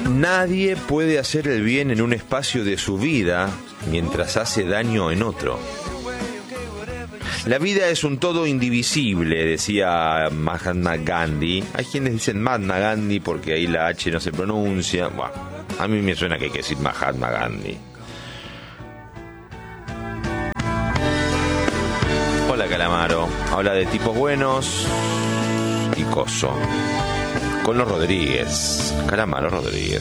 Nadie puede hacer el bien en un espacio de su vida mientras hace daño en otro. La vida es un todo indivisible, decía Mahatma Gandhi. Hay quienes dicen Mahatma Gandhi porque ahí la H no se pronuncia. Bueno, a mí me suena que hay que decir Mahatma Gandhi. Hola Calamaro, habla de tipos buenos y coso. Con los Rodríguez, Calamaro Rodríguez.